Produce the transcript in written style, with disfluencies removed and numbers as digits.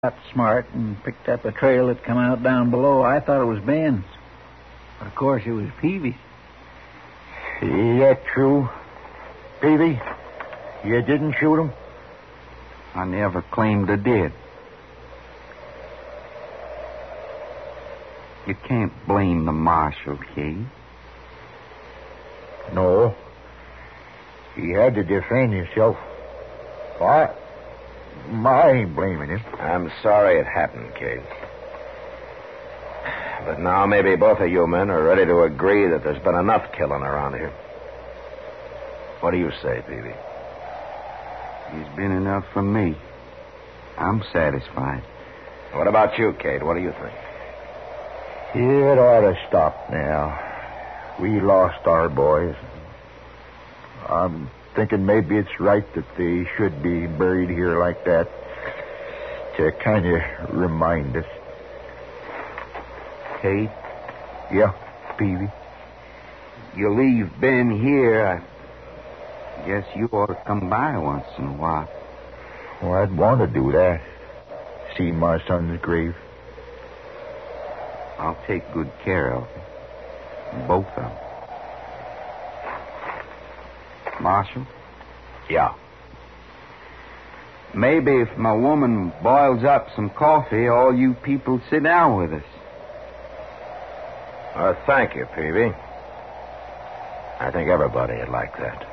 got smart and picked up a trail that come out down below. I thought it was Ben's. But of course it was Peavy's. Is that true, Peavy? You didn't shoot him? I never claimed I did. You can't blame the marshal, Kate. No. He had to defend himself. I ain't blaming him. I'm sorry it happened, Kate. But now maybe both of you men are ready to agree that there's been enough killing around here. What do you say, Peavy? There's been enough for me. I'm satisfied. What about you, Kate? What do you think? It ought to stop now. We lost our boys. I'm thinking maybe it's right that they should be buried here like that to kind of remind us. Kate? Yeah, Peavy? You leave Ben here, I guess you ought to come by once in a while. Well, I'd want to do that. See my son's grave. I'll take good care of them. Both of them. Marshal? Yeah. Maybe if my woman boils up some coffee, all you people sit down with us. Thank you, Peavy. I think everybody would like that.